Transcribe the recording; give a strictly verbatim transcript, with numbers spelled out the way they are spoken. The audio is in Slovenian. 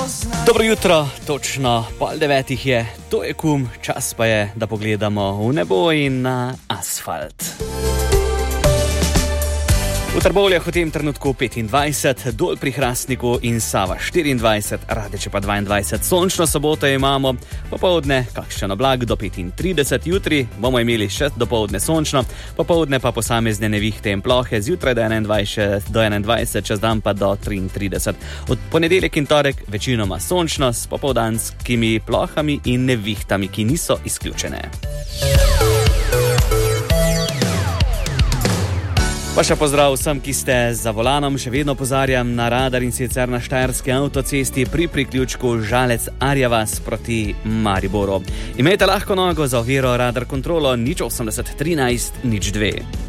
Dobro jutro, točno pol devetih je, to je kum, čas pa je, da pogledamo v nebo in na asfalt. V Trbovljah v tem trenutku petindvajset, dol pri Hrastniku in Sava štiriindvajset, Radeče pa dvaindvajset. Sončno soboto imamo, popoldne kakšen oblak do petintrideset, jutri bomo imeli še dopoldne sončno, popoldne pa posamezne nevihte in plohe, zjutraj do enaindvajset, do enaindvajset, čez dan pa do triintrideset. Od ponedeljek in torek večinoma sončno s popoldanskimi plohami in nevihtami, ki niso izključene. Pa še pozdrav vsem, ki ste za volanom, še vedno opozarjam na radar in sicer na štajerski avtocesti pri priključku Žalec-Arjavas proti Mariboru. Imejte lahko nogo za oviro radar kontrolo nič osemdeset trinajst nič dve.